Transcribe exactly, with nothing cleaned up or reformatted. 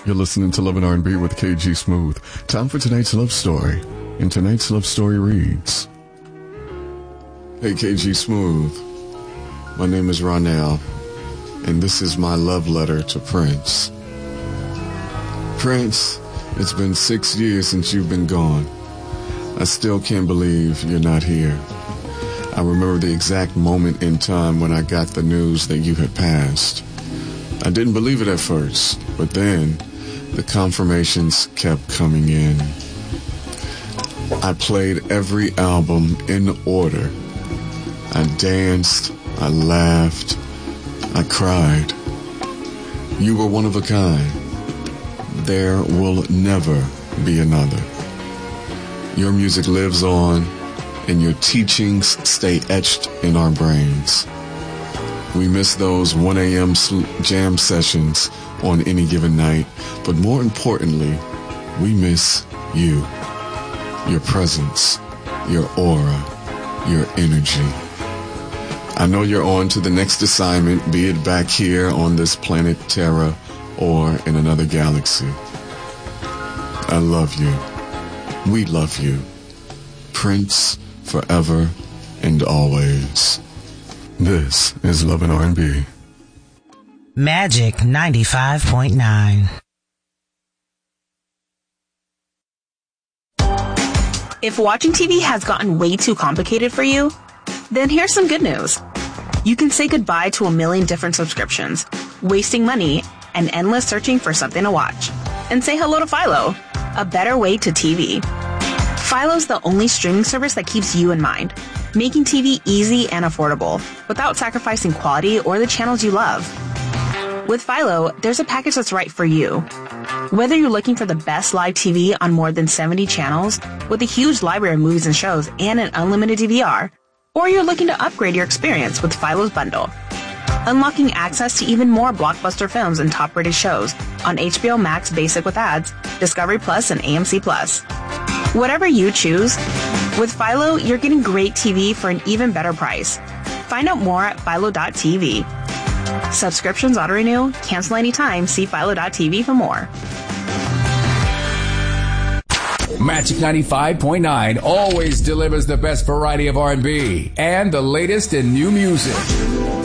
You're listening to Love and R and B with K G Smooth. Time for tonight's love story. And tonight's love story reads, Hey K G Smooth, my name is Ronell, and this is my love letter to Prince. Prince, it's been six years since you've been gone. I still can't believe you're not here. I remember the exact moment in time when I got the news that you had passed. I didn't believe it at first, but then the confirmations kept coming in. I played every album in order. I danced, I laughed, I cried. You were one of a kind. There will never be another. Your music lives on, and your teachings stay etched in our brains. We miss those one a.m. jam sessions on any given night, but more importantly, we miss you. Your presence, your aura, your energy. I know you're on to the next assignment, be it back here on this planet Terra or in another galaxy. I love you. We love you. Prince, forever and always. This is Love and R and B. Magic ninety-five point nine. If watching T V has gotten way too complicated for you, then here's some good news. You can say goodbye to a million different subscriptions, wasting money, and endless searching for something to watch. And say hello to Philo, a better way to T V. Philo's the only streaming service that keeps you in mind, making T V easy and affordable without sacrificing quality or the channels you love. With Philo, there's a package that's right for you. Whether you're looking for the best live T V on more than seventy channels with a huge library of movies and shows and an unlimited D V R, or you're looking to upgrade your experience with Philo's bundle, unlocking access to even more blockbuster films and top-rated shows on H B O Max Basic with ads, Discovery Plus, and A M C Plus. Whatever you choose, with Philo, you're getting great T V for an even better price. Find out more at philo dot t v. Subscriptions auto-renew, cancel anytime, see philo dot t v for more. Magic ninety-five point nine always delivers the best variety of R and B and the latest in new music.